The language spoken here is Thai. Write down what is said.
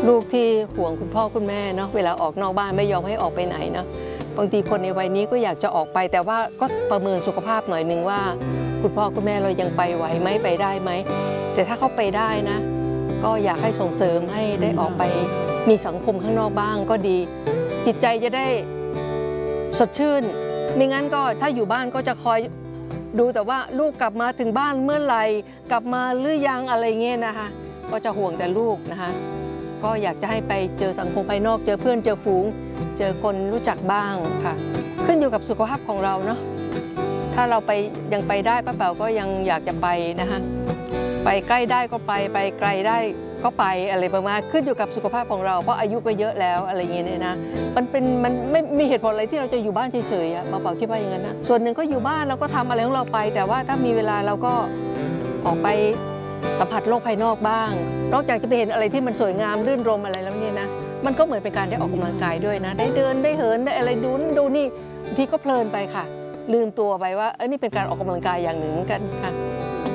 ลูกที่ห่วงคุณพ่อคุณแม่เนาะเวลาออกนอกบ้านไม่ยอมให้ออกไปไหนเนาะบางทีคนในวัยนี้ก็อยากจะออกไปแต่ว่าก็ประเมินสุขภาพหน่อยนึงว่าคุณพ่อคุณแม่เรายังไปไหวไหมไปได้ไหมแต่ถ้าเขาไปได้นะก็อยากให้ส่งเสริมให้ได้ออกไปมีสังคมข้างนอกบ้างก็ดีจิตใจจะได้สดชื่นไม่งั้นก็ถ้าอยู่บ้านก็จะคอยดูแต่ว่าลูกกลับมาถึงบ้านเมื่อไหร่กลับมาหรือยังอะไรเงี้ยนะคะก็จะห่วงแต่ลูกนะคะก็อยากจะให้ไปเจอสังคมภายนอกเจอเพื่อนเจอฝูงเจอคนรู้จักบ้างค่ะขึ้นอยู่กับสุขภาพของเราเนาะถ้าเราไปยังไปได้ป้าแป๋วก็ยังอยากจะไปนะคะไปใกล้ได้ก็ไปไกลได้ก็ไปอะไรประมาณขึ้นอยู่กับสุขภาพของเราเพราะอายุก็เยอะแล้วอะไรเงี้ยนะมันไม่มีเหตุผลอะไรที่เราจะอยู่บ้านเฉยๆป้าแป๋วคิดว่าอย่างนั้นนะส่วนหนึ่งก็อยู่บ้านเราก็ทำอะไรของเราไปแต่ว่าถ้ามีเวลาเราก็ออกไปสัมผัสโลกภายนอกบ้างนอกจากจะไปเห็นอะไรที่มันสวยงามรื่นรมอะไรแล้วเนี่ยนะมันก็เหมือนเป็นการได้ออกกำลังกายด้วยนะได้เดินได้เหินได้อะไรดูนี่บางทีก็เพลินไปค่ะลืมตัวไปว่านี่เป็นการออกกำลังกายอย่างหนึ่งเหมือนกันค่ะ